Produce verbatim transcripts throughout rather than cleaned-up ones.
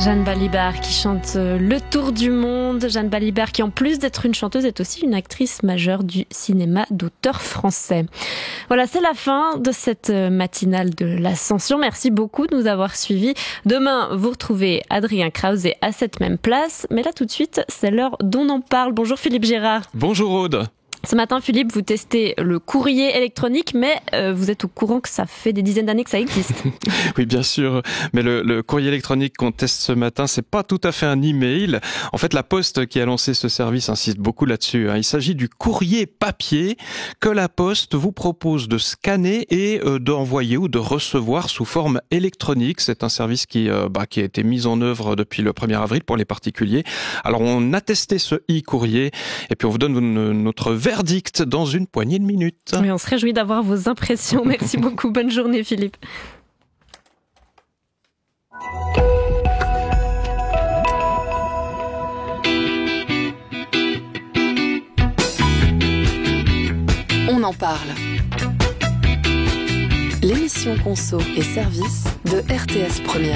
Jeanne Balibar qui chante Le Tour du Monde. Jeanne Balibar qui, en plus d'être une chanteuse, est aussi une actrice majeure du cinéma d'auteur français. Voilà, c'est la fin de cette matinale de l'Ascension. Merci beaucoup de nous avoir suivis. Demain, vous retrouvez Adrien Krause à cette même place. Mais là, tout de suite, c'est l'heure d'On en parle. Bonjour Philippe Gérard. Bonjour Aude. Ce matin, Philippe, vous testez le courrier électronique, mais euh, vous êtes au courant que ça fait des dizaines d'années que ça existe. Oui, bien sûr. Mais le, le courrier électronique qu'on teste ce matin, c'est pas tout à fait un email. En fait, la Poste qui a lancé ce service insiste beaucoup là-dessus. Hein. Il s'agit du courrier papier que la Poste vous propose de scanner et euh, d'envoyer ou de recevoir sous forme électronique. C'est un service qui, euh, bah, qui a été mis en œuvre depuis le premier avril pour les particuliers. Alors, on a testé ce e-courrier et puis on vous donne une, notre verdict dans une poignée de minutes. Oui, on se réjouit d'avoir vos impressions. Merci beaucoup. Bonne journée, Philippe. On en parle. L'émission Conso et Service de R T S Première.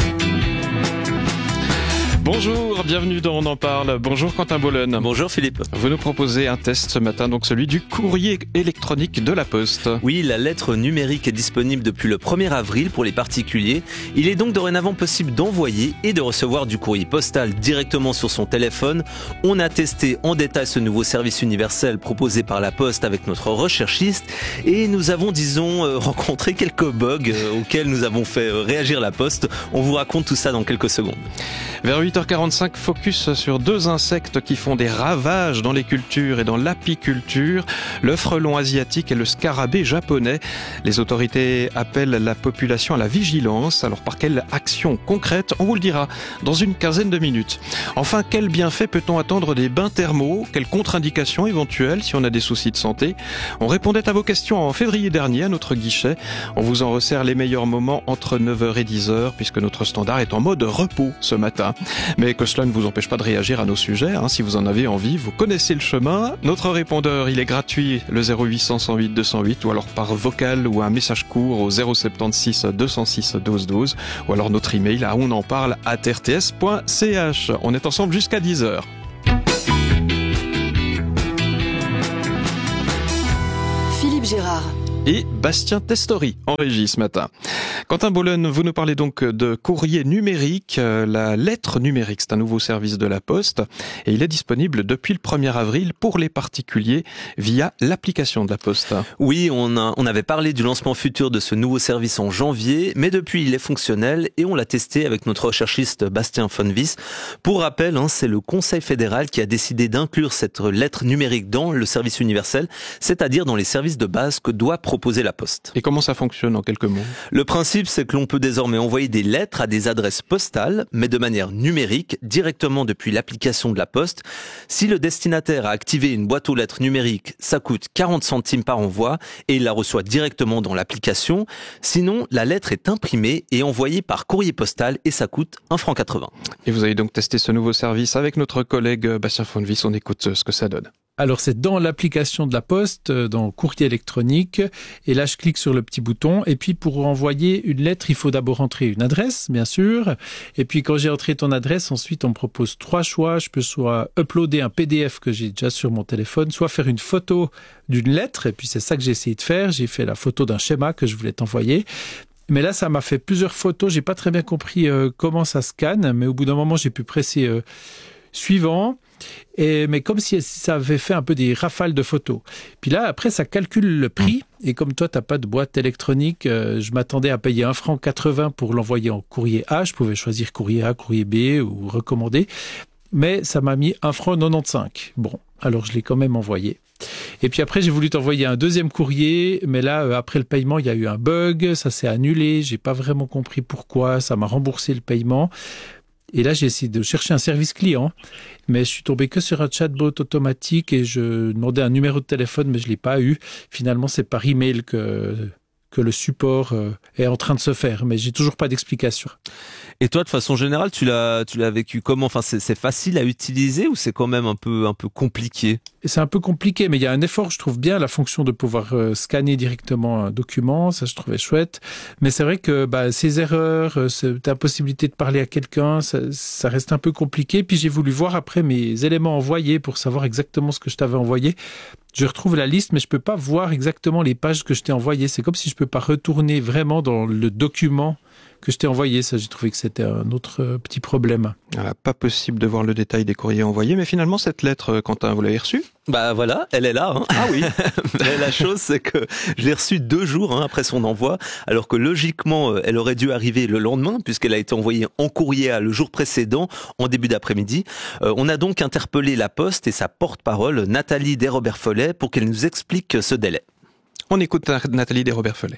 Bonjour, bienvenue dans On en parle. Bonjour Quentin Bollen. Bonjour Philippe. Vous nous proposez un test ce matin, donc celui du courrier électronique de la Poste. Oui, la lettre numérique est disponible depuis le premier avril pour les particuliers. Il est donc dorénavant possible d'envoyer et de recevoir du courrier postal directement sur son téléphone. On a testé en détail ce nouveau service universel proposé par la Poste avec notre recherchiste et nous avons, disons, euh, rencontré quelques bugs euh, auxquels nous avons fait euh, réagir la Poste. On vous raconte tout ça dans quelques secondes. Vers huit heures quarante-cinq, focus sur deux insectes qui font des ravages dans les cultures et dans l'apiculture, le frelon asiatique et le scarabée japonais. Les autorités appellent la population à la vigilance. Alors par quelle action concrète? On vous le dira dans une quinzaine de minutes. Enfin, quel bienfait peut-on attendre des bains thermaux? Quelles contre-indications éventuelles si on a des soucis de santé? On répondait à vos questions en février dernier à notre guichet. On vous en resserre les meilleurs moments entre neuf heures et dix heures puisque notre standard est en mode repos ce matin. Mais que cela ne vous empêche pas de réagir à nos sujets, hein. Si vous en avez envie, vous connaissez le chemin. Notre répondeur, il est gratuit, le zéro huit cent, cent huit, deux cent huit, ou alors par vocal ou un message court au zéro soixante-seize, deux cent six, douze douze, ou alors notre email à onenparle arobase r t s point c h. On est ensemble jusqu'à dix heures. Philippe Gérard et Bastien Testori en régie ce matin. Quentin Bollen, vous nous parlez donc de courrier numérique. La lettre numérique, c'est un nouveau service de la Poste et il est disponible depuis le premier avril pour les particuliers via l'application de la Poste. Oui, on, a, on avait parlé du lancement futur de ce nouveau service en janvier, mais depuis il est fonctionnel et on l'a testé avec notre recherchiste Bastien Fonvis. Pour rappel, hein, c'est le Conseil fédéral qui a décidé d'inclure cette lettre numérique dans le service universel, c'est-à-dire dans les services de base que doit proposer la Poste. Et comment ça fonctionne en quelques mots? Le principe, c'est que l'on peut désormais envoyer des lettres à des adresses postales, mais de manière numérique, directement depuis l'application de la Poste. Si le destinataire a activé une boîte aux lettres numérique, ça coûte quarante centimes par envoi et il la reçoit directement dans l'application. Sinon, la lettre est imprimée et envoyée par courrier postal et ça coûte un franc quatre-vingts. Et vous avez donc testé ce nouveau service avec notre collègue Bastien Fonvis. On écoute ce que ça donne. Alors c'est dans l'application de la Poste, dans courrier électronique, et là je clique sur le petit bouton, et puis pour envoyer une lettre, il faut d'abord entrer une adresse, bien sûr, et puis quand j'ai entré ton adresse, ensuite on me propose trois choix, je peux soit uploader un P D F que j'ai déjà sur mon téléphone, soit faire une photo d'une lettre, et puis c'est ça que j'ai essayé de faire, j'ai fait la photo d'un schéma que je voulais t'envoyer. Mais là, ça m'a fait plusieurs photos, j'ai pas très bien compris euh, comment ça scanne, mais au bout d'un moment, j'ai pu presser euh, suivant. Et, mais comme si ça avait fait un peu des rafales de photos. Puis là, après, ça calcule le prix. Et comme toi, t'as pas de boîte électronique, euh, je m'attendais à payer un franc quatre-vingts pour l'envoyer en courrier A. Je pouvais choisir courrier A, courrier B ou recommander. Mais ça m'a mis un franc quatre-vingt-quinze. Bon, alors je l'ai quand même envoyé. Et puis après, j'ai voulu t'envoyer un deuxième courrier, mais là, euh, après le paiement, il y a eu un bug, ça s'est annulé. J'ai pas vraiment compris pourquoi. Ça m'a remboursé le paiement. Et là, j'ai essayé de chercher un service client, mais je suis tombé que sur un chatbot automatique et je demandais un numéro de téléphone, mais je l'ai pas eu. Finalement, c'est par email que que le support est en train de se faire, mais j'ai toujours pas d'explication. Et toi, de façon générale, tu l'as, tu l'as vécu comment? Enfin, c'est, c'est facile à utiliser ou c'est quand même un peu, un peu compliqué? C'est un peu compliqué, mais il y a un effort. Je trouve bien la fonction de pouvoir euh, scanner directement un document. Ça, je trouvais chouette. Mais c'est vrai que bah, ces erreurs, euh, cette impossibilité de parler à quelqu'un, ça, ça reste un peu compliqué. Puis j'ai voulu voir après mes éléments envoyés pour savoir exactement ce que je t'avais envoyé. Je retrouve la liste, mais je peux pas voir exactement les pages que je t'ai envoyées. C'est comme si je peux pas retourner vraiment dans le document que je t'ai envoyé. Ça, j'ai trouvé que c'était un autre euh, petit problème. Voilà, pas possible de voir le détail des courriers envoyés, mais finalement, cette lettre, Quentin, vous l'avez reçue? Bah voilà, elle est là. Hein. Ah oui. Mais la chose, c'est que je l'ai reçue deux jours hein, après son envoi, alors que logiquement, elle aurait dû arriver le lendemain, puisqu'elle a été envoyée en courrier le jour précédent, en début d'après-midi. Euh, on a donc interpellé la Poste et sa porte-parole, Nathalie Desrobert-Follet, pour qu'elle nous explique ce délai. On écoute Nathalie Desrobert-Follet.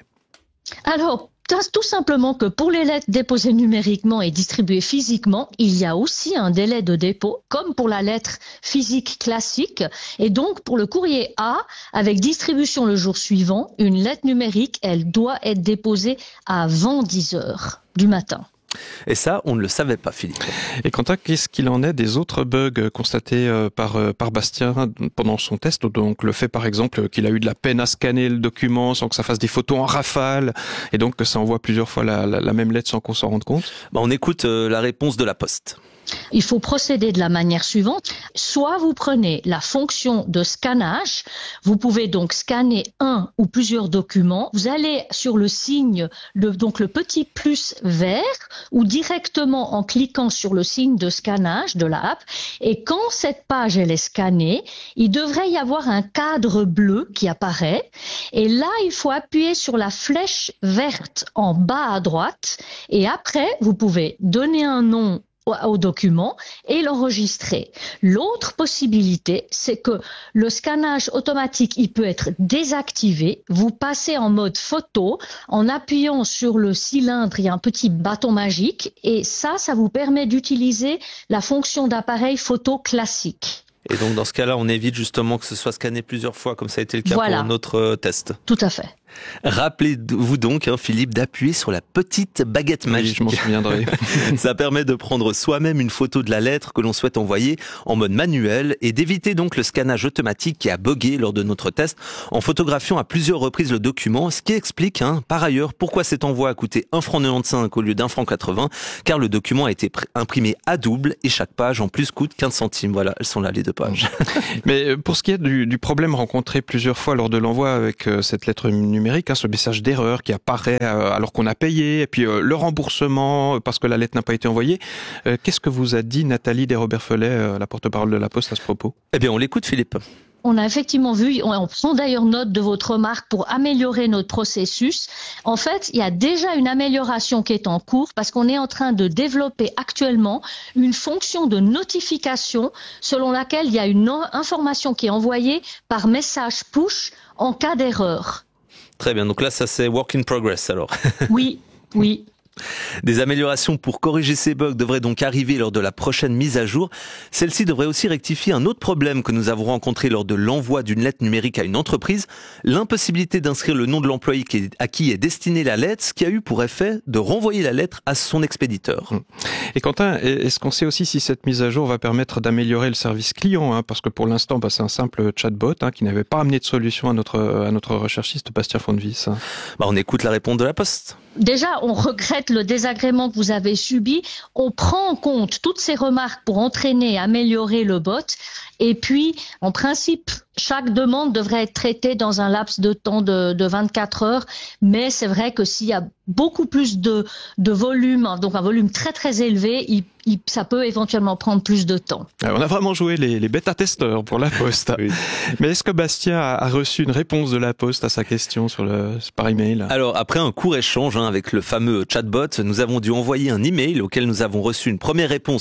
Alors, tout simplement que pour les lettres déposées numériquement et distribuées physiquement, il y a aussi un délai de dépôt, comme pour la lettre physique classique. Et donc, pour le courrier A, avec distribution le jour suivant, une lettre numérique, elle doit être déposée avant dix heures du matin. Et ça, on ne le savait pas, Philippe. Et Quentin, qu'est-ce qu'il en est des autres bugs constatés par, par Bastien pendant son test? Donc le fait par exemple qu'il a eu de la peine à scanner le document sans que ça fasse des photos en rafale et donc que ça envoie plusieurs fois la, la, la même lettre sans qu'on s'en rende compte. Bah, on écoute euh, la réponse de la Poste. Il faut procéder de la manière suivante. Soit vous prenez la fonction de scannage. Vous pouvez donc scanner un ou plusieurs documents. Vous allez sur le signe, le, donc le petit plus vert, ou directement en cliquant sur le signe de scannage de la app. Et quand cette page elle est scannée, il devrait y avoir un cadre bleu qui apparaît. Et là, il faut appuyer sur la flèche verte en bas à droite. Et après, vous pouvez donner un nom au document et l'enregistrer. L'autre possibilité, c'est que le scannage automatique, il peut être désactivé. Vous passez en mode photo en appuyant sur le cylindre, il y a un petit bâton magique et ça, ça vous permet d'utiliser la fonction d'appareil photo classique. Et donc dans ce cas-là, on évite justement que ce soit scanné plusieurs fois, comme ça a été le cas voilà. pour notre test. Tout à fait. Rappelez-vous donc, hein, Philippe, d'appuyer sur la petite baguette magique. Oui, je m'en souviendrai. Ça permet de prendre soi-même une photo de la lettre que l'on souhaite envoyer en mode manuel et d'éviter donc le scannage automatique qui a bugué lors de notre test en photographiant à plusieurs reprises le document, ce qui explique hein, par ailleurs pourquoi cet envoi a coûté un franc quatre-vingt-quinze au lieu d'un franc quatre-vingts, car le document a été imprimé à double et chaque page en plus coûte quinze centimes. Voilà, elles sont là les deux pages. Mais pour ce qui est du, du problème rencontré plusieurs fois lors de l'envoi avec euh, cette lettre numérique, Hein, ce message d'erreur qui apparaît euh, alors qu'on a payé, et puis euh, le remboursement parce que la lettre n'a pas été envoyée. Euh, qu'est-ce que vous a dit Nathalie Desrobert-Follet, euh, la porte-parole de la Poste, à ce propos? Eh bien, on l'écoute, Philippe. On a effectivement vu, on prend d'ailleurs note de votre remarque pour améliorer notre processus. En fait, il y a déjà une amélioration qui est en cours parce qu'on est en train de développer actuellement une fonction de notification selon laquelle il y a une information qui est envoyée par message push en cas d'erreur. Très bien, donc là ça c'est work in progress alors. Oui, oui. Des améliorations pour corriger ces bugs devraient donc arriver lors de la prochaine mise à jour. Celle-ci devrait aussi rectifier un autre problème que nous avons rencontré lors de l'envoi d'une lettre numérique à une entreprise, l'impossibilité d'inscrire le nom de l'employé à qui est destinée la lettre, ce qui a eu pour effet de renvoyer la lettre à son expéditeur. Et Quentin, est-ce qu'on sait aussi si cette mise à jour va permettre d'améliorer le service client hein, parce que pour l'instant, bah, c'est un simple chatbot hein, qui n'avait pas amené de solution à notre, à notre recherchiste Bastien Fondevis. Hein. Bah, on écoute la réponse de la Poste. Déjà, on regrette le désagrément que vous avez subi. On prend en compte toutes ces remarques pour entraîner et améliorer le bot. Et puis, en principe, chaque demande devrait être traitée dans un laps de temps de, de vingt-quatre heures. Mais c'est vrai que s'il y a beaucoup plus de, de volume, donc un volume très très élevé, il, il, ça peut éventuellement prendre plus de temps. Alors, on a vraiment joué les, les bêta-testeurs pour la Poste. Oui. Mais est-ce que Bastien a, a reçu une réponse de la Poste à sa question sur le, par email? Alors, après un court échange hein, avec le fameux chatbot, nous avons dû envoyer un email auquel nous avons reçu une première réponse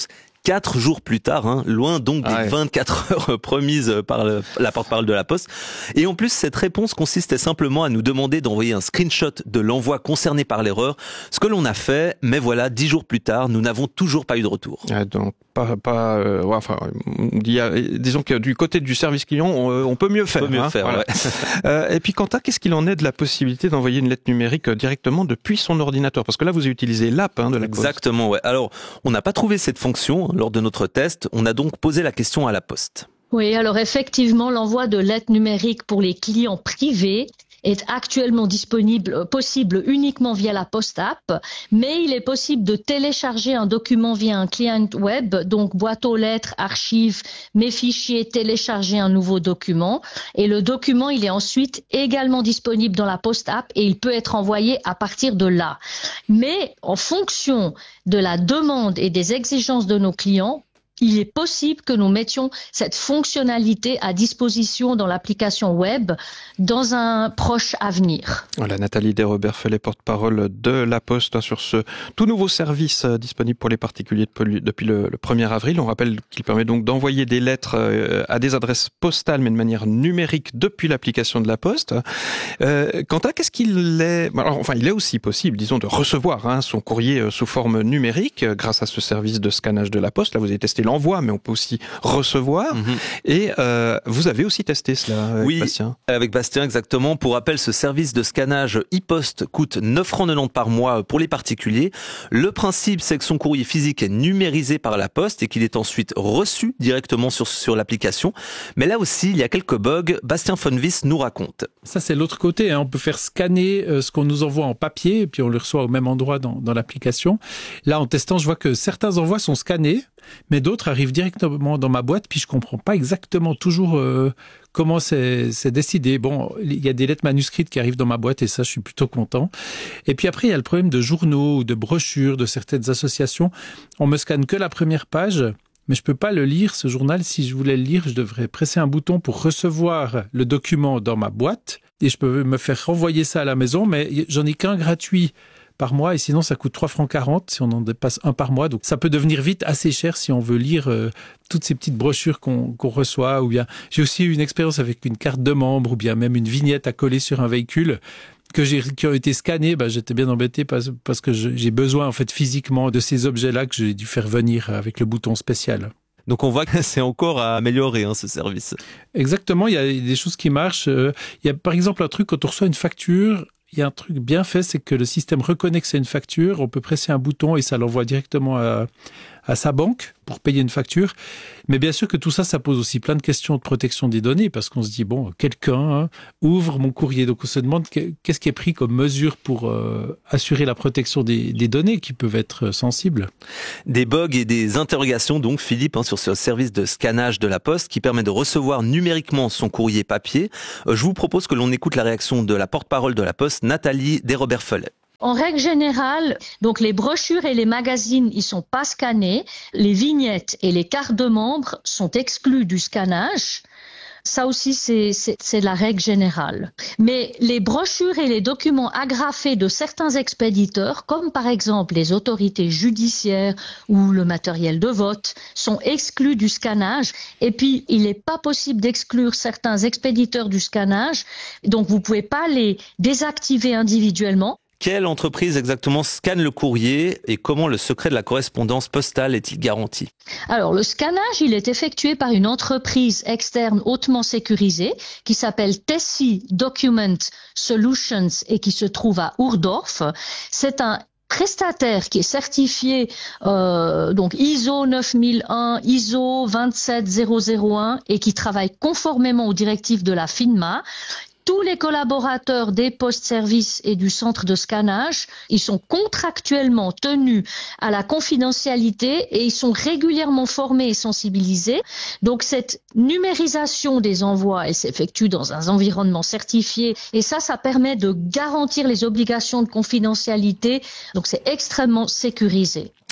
Quatre jours plus tard, hein, loin donc des ah ouais. vingt-quatre heures promises par le, la porte-parole de la Poste. Et en plus, cette réponse consistait simplement à nous demander d'envoyer un screenshot de l'envoi concerné par l'erreur, ce que l'on a fait, mais voilà, dix jours plus tard, nous n'avons toujours pas eu de retour. Ah, donc pas, pas, euh, ouais, enfin, il y a, disons que du côté du service client, on, on peut mieux faire. On peut mieux hein, faire, voilà. ouais. euh, et puis Quentin, qu'est-ce qu'il en est de la possibilité d'envoyer une lettre numérique directement depuis son ordinateur? Parce que là, vous avez utilisé l'app hein, de la Poste. Exactement, ouais. Alors, on n'a pas trouvé cette fonction lors de notre test. On a donc posé la question à la Poste. Oui, alors effectivement, l'envoi de lettres numériques pour les clients privés est actuellement disponible, possible uniquement via la Post App, mais il est possible de télécharger un document via un client web, donc boîte aux lettres, archives, mes fichiers, télécharger un nouveau document. Et le document, il est ensuite également disponible dans la Post App et il peut être envoyé à partir de là. Mais en fonction de la demande et des exigences de nos clients, il est possible que nous mettions cette fonctionnalité à disposition dans l'application web dans un proche avenir. Voilà, Nathalie Desrobert-Fellet, porte-parole de la Poste sur ce tout nouveau service disponible pour les particuliers depuis le premier avril. On rappelle qu'il permet donc d'envoyer des lettres à des adresses postales, mais de manière numérique depuis l'application de la Poste. Euh, Quentin, qu'est-ce qu'il est Alors, enfin, il est aussi possible, disons, de recevoir hein, son courrier sous forme numérique grâce à ce service de scannage de la Poste. Là, vous avez testé l'envoi, mais on peut aussi recevoir. Mmh. Et euh, vous avez aussi testé cela avec oui, Bastien. Avec Bastien, exactement. Pour rappel, ce service de scannage e-Poste coûte neuf francs quatre-vingt-dix par mois pour les particuliers. Le principe, c'est que son courrier physique est numérisé par la Poste et qu'il est ensuite reçu directement sur, sur l'application. Mais là aussi, il y a quelques bugs. Bastien Fonvis nous raconte. Ça, c'est l'autre côté. Hein. On peut faire scanner euh, ce qu'on nous envoie en papier et puis on le reçoit au même endroit dans, dans l'application. Là, en testant, je vois que certains envois sont scannés, mais d'autres arrivent directement dans ma boîte, puis je comprends pas exactement toujours euh, comment c'est, c'est décidé. Bon, il y a des lettres manuscrites qui arrivent dans ma boîte et ça, je suis plutôt content. Et puis après, il y a le problème de journaux ou de brochures de certaines associations. On me scanne que la première page, mais je peux pas le lire, ce journal. Si je voulais le lire, je devrais presser un bouton pour recevoir le document dans ma boîte et je peux me faire renvoyer ça à la maison, mais j'en ai qu'un gratuit par mois et sinon ça coûte trois francs quarante si on en dépasse un par mois. Donc ça peut devenir vite assez cher si on veut lire euh, toutes ces petites brochures qu'on, qu'on reçoit. Ou bien j'ai aussi eu une expérience avec une carte de membre ou bien même une vignette à coller sur un véhicule que j'ai qui ont été scannés. Bah, j'étais bien embêté parce, parce que je, j'ai besoin en fait physiquement de ces objets-là que j'ai dû faire venir avec le bouton spécial. Donc on voit que c'est encore à améliorer hein, ce service. Exactement, il y a des choses qui marchent. Il y a par exemple un truc quand on reçoit une facture. Il y a un truc bien fait, c'est que le système reconnaît que c'est une facture. On peut presser un bouton et ça l'envoie directement à, à sa banque pour payer une facture. Mais bien sûr que tout ça, ça pose aussi plein de questions de protection des données parce qu'on se dit, bon, quelqu'un hein, ouvre mon courrier. Donc on se demande qu'est-ce qui est pris comme mesure pour euh, assurer la protection des, des données qui peuvent être sensibles. Des bugs et des interrogations donc, Philippe, hein, sur ce service de scannage de la Poste qui permet de recevoir numériquement son courrier papier. Euh, je vous propose que l'on écoute la réaction de la porte-parole de la Poste, Nathalie Desrobert-Fellet. En règle générale, donc les brochures et les magazines, ils sont pas scannés. Les vignettes et les cartes de membres sont exclus du scannage. Ça aussi, c'est, c'est, c'est la règle générale. Mais les brochures et les documents agrafés de certains expéditeurs, comme par exemple les autorités judiciaires ou le matériel de vote, sont exclus du scannage. Et puis, il n'est pas possible d'exclure certains expéditeurs du scannage. Donc, vous pouvez pas les désactiver individuellement. Quelle entreprise exactement scanne le courrier et comment le secret de la correspondance postale est-il garanti? Alors, le scannage, il est effectué par une entreprise externe hautement sécurisée qui s'appelle Tessie Document Solutions et qui se trouve à Ourdorf. C'est un prestataire qui est certifié euh, donc I S O neuf mille un, I S O vingt-sept zéro zéro un et qui travaille conformément aux directives de la FINMA. Tous les collaborateurs des postes-services et du centre de scannage, ils sont contractuellement tenus à la confidentialité et ils sont régulièrement formés et sensibilisés. Donc cette numérisation des envois, elle s'effectue dans un environnement certifié et ça, ça permet de garantir les obligations de confidentialité. Donc c'est extrêmement sécurisé.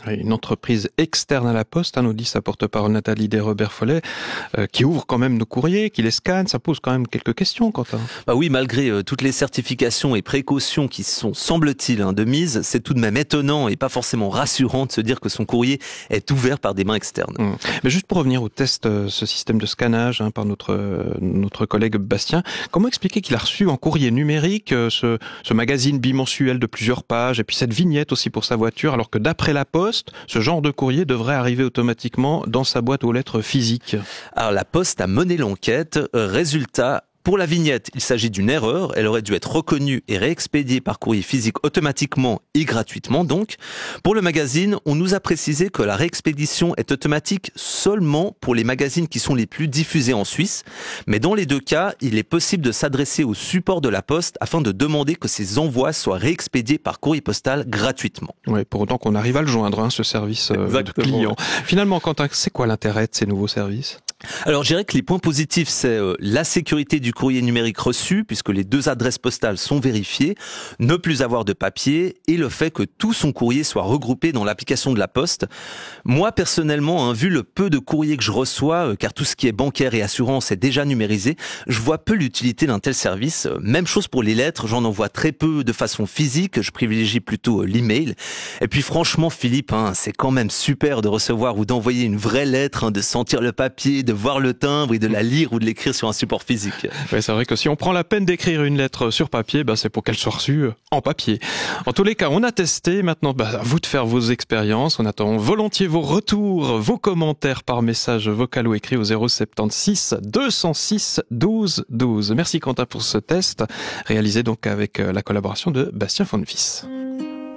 Une entreprise externe à la Poste, hein, nous dit sa porte-parole Nathalie Desrobert-Follet, euh, qui ouvre quand même nos courriers, qui les scanne, ça pose quand même quelques questions, Quentin. Bah oui, malgré euh, toutes les certifications et précautions qui sont, semble-t-il, hein, de mise, c'est tout de même étonnant et pas forcément rassurant de se dire que son courrier est ouvert par des mains externes. Mmh. Mais juste pour revenir au test, euh, ce système de scannage hein, par notre euh, notre collègue Bastien, comment expliquer qu'il a reçu en courrier numérique euh, ce, ce magazine bimensuel de plusieurs pages et puis cette vignette aussi pour sa voiture, alors que d'après la Poste, ce genre de courrier devrait arriver automatiquement dans sa boîte aux lettres physique. Alors la Poste a mené l'enquête. Résultat, pour la vignette, il s'agit d'une erreur. Elle aurait dû être reconnue et réexpédiée par courrier physique automatiquement et gratuitement donc. Pour le magazine, on nous a précisé que la réexpédition est automatique seulement pour les magazines qui sont les plus diffusés en Suisse. Mais dans les deux cas, il est possible de s'adresser au support de la Poste afin de demander que ces envois soient réexpédiés par courrier postal gratuitement. Oui, pour autant qu'on arrive à le joindre, hein, ce service euh, de client. Finalement, Quentin, c'est quoi l'intérêt de ces nouveaux services ? Alors, je dirais que les points positifs, c'est euh, la sécurité du courrier numérique reçu, puisque les deux adresses postales sont vérifiées, ne plus avoir de papier, et le fait que tout son courrier soit regroupé dans l'application de la Poste. Moi, personnellement, hein, vu le peu de courrier que je reçois, euh, car tout ce qui est bancaire et assurance est déjà numérisé, je vois peu l'utilité d'un tel service. Euh, même chose pour les lettres, j'en envoie très peu de façon physique, je privilégie plutôt euh, l'email. Et puis franchement, Philippe, hein, c'est quand même super de recevoir ou d'envoyer une vraie lettre, hein, de sentir le papier, de voir le timbre et de la lire ou de l'écrire sur un support physique. Oui, c'est vrai que si on prend la peine d'écrire une lettre sur papier, bah, c'est pour qu'elle soit reçue en papier. En tous les cas, on a testé. Maintenant, bah, à vous de faire vos expériences. On attend volontiers vos retours, vos commentaires par message vocal ou écrit au zéro soixante-seize deux cent six douze douze. Merci Quentin pour ce test, réalisé donc avec la collaboration de Bastien Fonfils.